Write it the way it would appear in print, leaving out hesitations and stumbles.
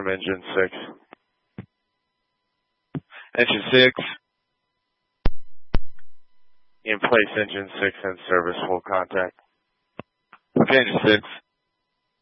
from engine 6. Engine 6. In place, engine 6 in service, full contact. Okay, engine 6.